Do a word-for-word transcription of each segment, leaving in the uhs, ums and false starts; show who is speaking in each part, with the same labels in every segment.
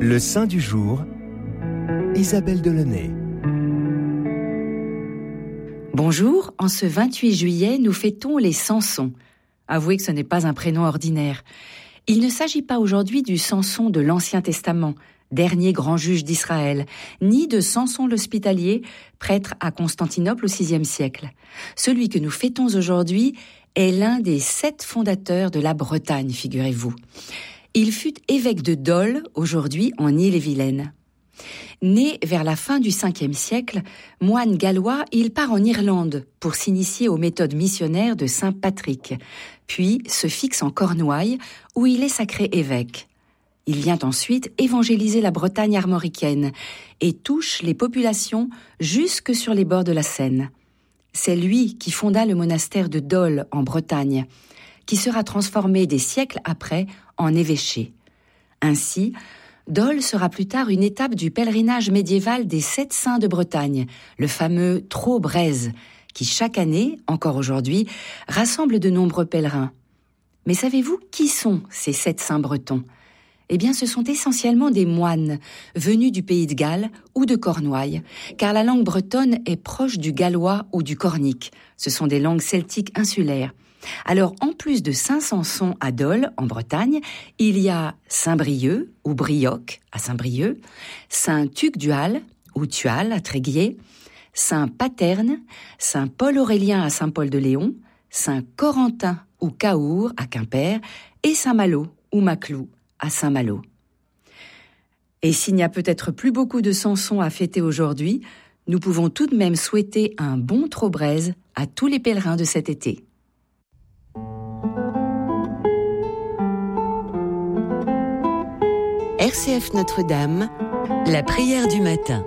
Speaker 1: Le saint du jour, Isabelle Delaunay.
Speaker 2: Bonjour, en ce vingt-huit juillet, nous fêtons les Samsons. Avouez que ce n'est pas un prénom ordinaire. Il ne s'agit pas aujourd'hui du Samson de l'Ancien Testament, dernier grand juge d'Israël, ni de Samson l'Hospitalier, prêtre à Constantinople au sixième siècle. Celui que nous fêtons aujourd'hui est l'un des sept fondateurs de la Bretagne, figurez-vous. Il fut évêque de Dol, aujourd'hui en Ille-et-Vilaine. Né vers la fin du cinquième siècle, moine gallois, il part en Irlande pour s'initier aux méthodes missionnaires de saint Patrick, puis se fixe en Cornouailles, où il est sacré évêque. Il vient ensuite évangéliser la Bretagne armoricaine et touche les populations jusque sur les bords de la Seine. C'est lui qui fonda le monastère de Dol en Bretagne, qui sera transformé des siècles après en évêché. Ainsi, Dol sera plus tard une étape du pèlerinage médiéval des sept saints de Bretagne, le fameux Trot-Brèze, qui chaque année, encore aujourd'hui, rassemble de nombreux pèlerins. Mais savez-vous qui sont ces sept saints bretons ? Eh bien, ce sont essentiellement des moines, venus du pays de Galles ou de Cornouailles, car la langue bretonne est proche du gallois ou du cornique. Ce sont des langues celtiques insulaires. Alors, en plus de Saint-Samson à Dol, en Bretagne, il y a Saint-Brieuc ou Brioc à Saint-Brieuc, Saint-Tuc-Dual ou Tual à Tréguier, Saint-Paterne, Saint-Paul-Aurélien à Saint-Paul-de-Léon, Saint-Corentin ou Caour à Quimper et Saint-Malo ou Maclou à Saint-Malo. Et s'il n'y a peut-être plus beaucoup de Samsons à fêter aujourd'hui, nous pouvons tout de même souhaiter un bon Trot-Brèze à tous les pèlerins de cet été.
Speaker 3: R C F Notre-Dame, la prière du matin.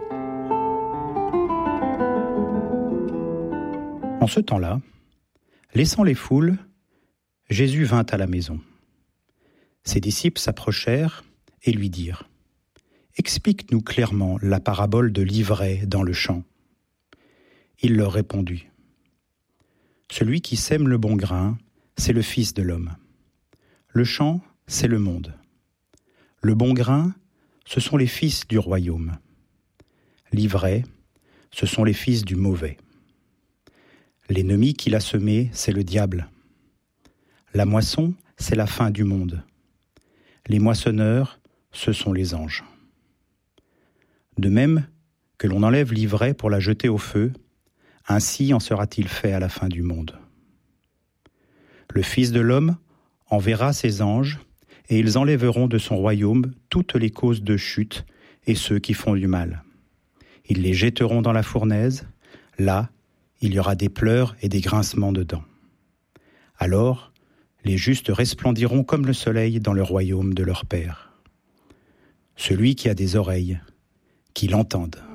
Speaker 4: En ce temps-là, laissant les foules, Jésus vint à la maison. Ses disciples s'approchèrent et lui dirent : « Explique-nous clairement la parabole de l'ivraie dans le champ. » Il leur répondit : « Celui qui sème le bon grain, c'est le Fils de l'homme. Le champ, c'est le monde. Le bon grain, ce sont les fils du royaume. L'ivraie, ce sont les fils du mauvais. L'ennemi qui l'a semé, c'est le diable. La moisson, c'est la fin du monde. Les moissonneurs, ce sont les anges. De même que l'on enlève l'ivraie pour la jeter au feu, ainsi en sera-t-il fait à la fin du monde. Le Fils de l'homme enverra ses anges, et ils enlèveront de son royaume toutes les causes de chute et ceux qui font du mal. Ils les jetteront dans la fournaise, là, il y aura des pleurs et des grincements de dents. Alors, les justes resplendiront comme le soleil dans le royaume de leur Père. Celui qui a des oreilles, qu'il entende.